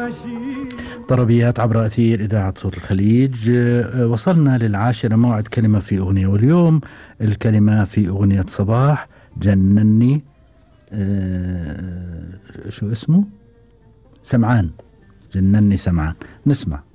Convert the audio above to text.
طربيات عبر أثير إذاعة صوت الخليج. وصلنا للعاشرة، موعد كلمة في أغنية، واليوم الكلمة في أغنية صباح جنني. شو اسمه؟ سمعان، جنني سمعان. نسمع.